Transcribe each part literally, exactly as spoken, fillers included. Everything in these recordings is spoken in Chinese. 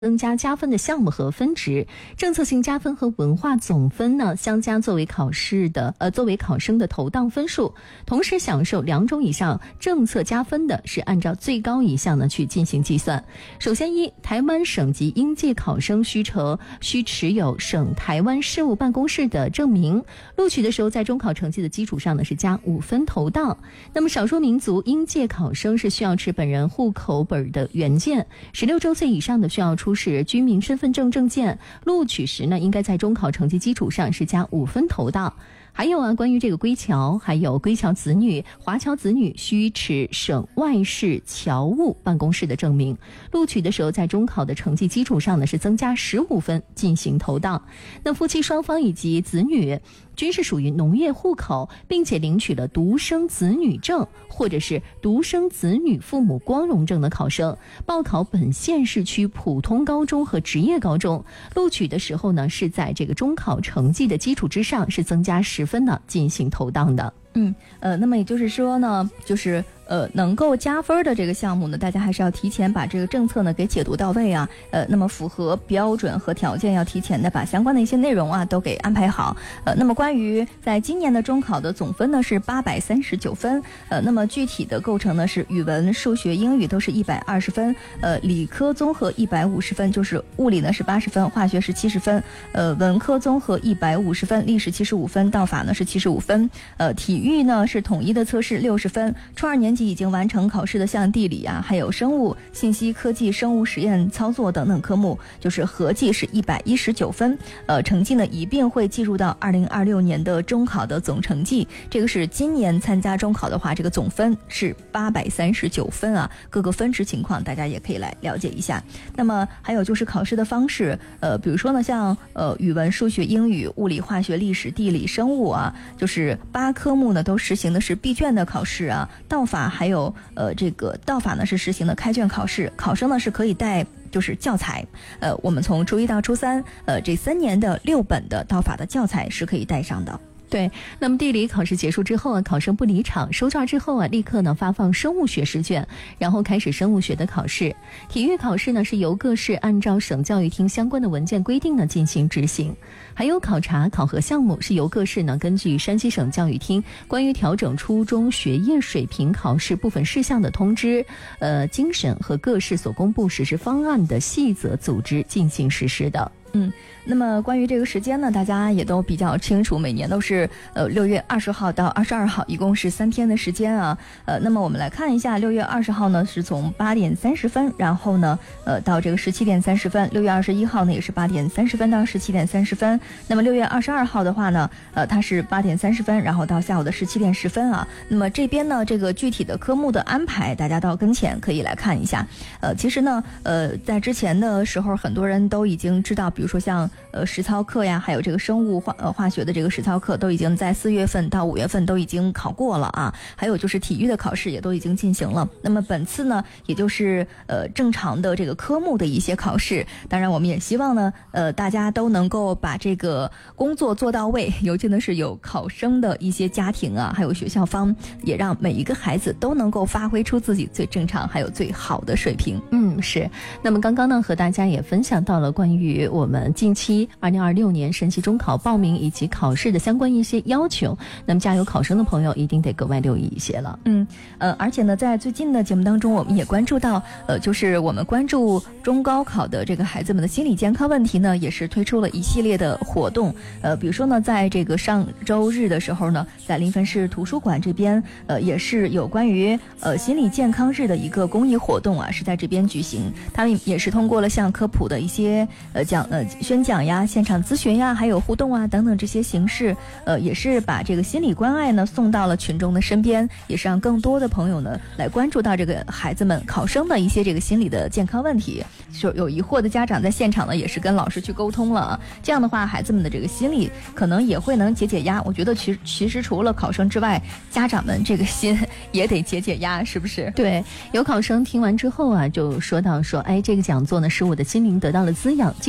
增加加分的项目和分值，政策性加分和文化总分呢相加作为考试的呃作为考生的投档分数，同时享受两种以上政策加分的是按照最高一项呢去进行计算。首先一，台湾省级应届考生需持需持有省台湾事务办公室的证明，录取的时候在中考成绩的基础上呢是加五分投档。那么少数民族应届考生是需要持本人户口本的原件，十六周岁以上的需要出示居民身份证证件，录取时呢应该在中考成绩基础上是加五分投档。还有啊，关于这个归侨，还有归侨子女、华侨子女需持省外事侨务办公室的证明，录取的时候在中考的成绩基础上呢是增加十五分进行投档。那夫妻双方以及子女均是属于农业户口，并且领取了独生子女证或者是独生子女父母光荣证的考生，报考本县市区普通高中和职业高中，录取的时候呢是在这个中考成绩的基础之上是增加十分的进行投档的。 嗯，呃，那么也就是说呢，就是呃，能够加分的这个项目呢，大家还是要提前把这个政策呢给解读到位啊。呃，那么符合标准和条件，要提前的把相关的一些内容啊都给安排好。呃，那么关于在今年的中考的总分呢是八百三十九分，呃，那么具体的构成呢是语文、数学、英语都是一百二十分，呃，理科综合一百五十分，就是物理呢是八十分，化学是七十分，呃，文科综合一百五十分，历史七十五分，道法呢是七十五分，呃，体育呢是统一的测试六十分，初二年级已经完成考试的像地理啊，还有生物、信息科技、生物实验操作等等科目，就是合计是一百一十九分。呃，成绩呢一并会计入到二零二六年的中考的总成绩。这个是今年参加中考的话，这个总分是八百三十九分啊。各个分值情况大家也可以来了解一下。那么还有就是考试的方式，呃，比如说呢，像呃语文、数学、英语、物理、化学、历史、地理、生物啊，就是八科目呢都实行的是闭卷的考试啊。道法还有呃这个道法呢是实行的开卷考试，考生呢是可以带就是教材，呃我们从初一到初三呃这三年的六本的道法的教材是可以带上的。 对，那么地理考试结束之后啊，考生不离场，收卷之后啊，立刻呢发放生物学试卷，然后开始生物学的考试。体育考试呢是由各市按照省教育厅相关的文件规定呢进行执行。还有考察考核项目是由各市呢根据山西省教育厅关于调整初中学业水平考试部分事项的通知，呃，经审和各市所公布实施方案的细则组织进行实施的。 嗯，那么关于这个时间呢，大家也都比较清楚，每年都是呃六月二十号到二十二号，一共是三天的时间啊。呃，那么我们来看一下，六月二十号呢是从八点三十分，然后呢呃到这个十七点三十分；六月二十一号呢也是八点三十分到十七点三十分。那么六月二十二号的话呢，呃它是八点三十分，然后到下午的十七点十分啊。那么这边呢这个具体的科目的安排，大家到跟前可以来看一下。呃，其实呢呃在之前的时候，很多人都已经知道。比如说像呃实操课呀，还有这个生物化呃化学的这个实操课，都已经在四月份到五月份都已经考过了啊。还有就是体育的考试也都已经进行了。那么本次呢，也就是呃正常的这个科目的一些考试。当然，我们也希望呢，呃大家都能够把这个工作做到位。尤其呢是有考生的一些家庭啊，还有学校方，也让每一个孩子都能够发挥出自己最正常还有最好的水平。 嗯，是。那么刚刚呢和大家也分享到了关于我们我们近期二零二六年山西中考报名以及考试的相关一些要求，那么加油考生的朋友一定得格外留意一些了。 嗯，呃，而且呢，在最近的节目当中，我们也关注到，呃，就是我们关注中高考的这个孩子们的心理健康问题呢，也是推出了一系列的活动。呃，比如说呢，在这个上周日的时候呢，在临汾市图书馆这边，呃，也是有关于呃心理健康日的一个公益活动啊，是在这边举行。他们也是通过了像科普的一些呃讲呃。宣讲呀、现场咨询呀，还有互动啊等等这些形式，呃，也是把这个心理关爱呢送到了群众的身边，也是让更多的朋友呢来关注到这个孩子们、考生的一些这个心理的健康问题。就有疑惑的家长在现场呢，也是跟老师去沟通了啊。这样的话，孩子们的这个心理可能也会能解解压。我觉得其实其实除了考生之外，家长们这个心也得解解压，是不是？ 对，有考生听完之后啊，就说到说，哎，这个讲座呢使我的心灵得到了滋养，精准回答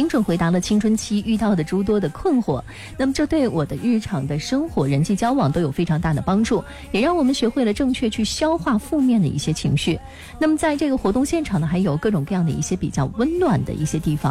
答了青春期遇到的诸多的困惑。那么这对我的日常的生活、人际交往都有非常大的帮助，也让我们学会了正确去消化负面的一些情绪。那么在这个活动现场呢，还有各种各样的一些比较温暖的一些地方。